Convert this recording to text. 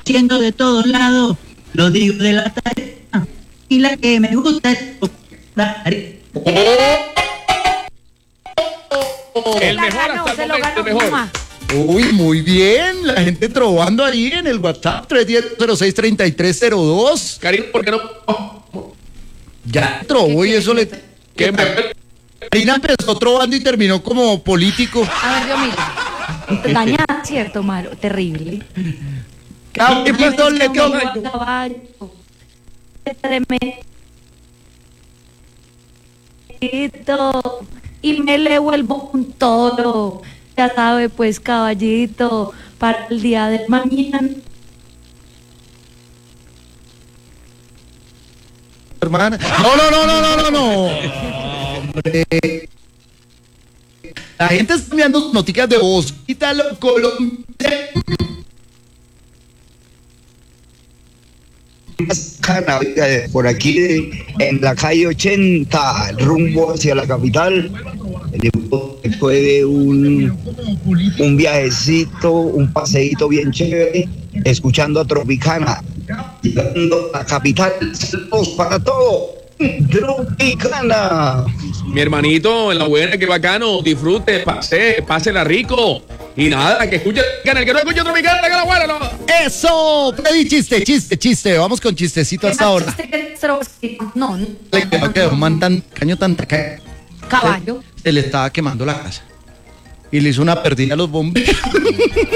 siendo de todos lados, lo digo de la tarea, y la que me gusta es la tarea. El mejor hasta el momento, el mejor. Uy, muy bien. La gente trovando ahí en el WhatsApp 310-06-3302. Karina, ¿por qué no? Ya trovó y eso le... ¿Qué me... Karina empezó trovando y terminó como político. A ver, yo miro. Dañada, ¿cierto, Maro? Terrible. ¿Qué pasó? Le quedó... Caballo. Tremendo. Y me le vuelvo un toro. Ya sabe, pues, caballito, para el día de mañana. Hermana. No. Hombre. La gente está enviando noticias de voz. Quítalo, Colombia. Por aquí en la calle 80, rumbo hacia la capital, después de un viajecito, un paseíto bien chévere, escuchando a Tropicana, llegando a la capital. Saludos para todo, Tropicana. Mi hermanito, en la buena, qué bacano, disfrute, pásela rico. Y nada, que escuche Tropicana, el que no escuche Tropicana, que la buena, no. Eso, Freddy, chiste. Vamos con chistecito hasta ahora. No. Le quedó un man tan caño, tan tacaño. Caballo. Se le estaba quemando la casa. Y le hizo una perdida a los bomberos.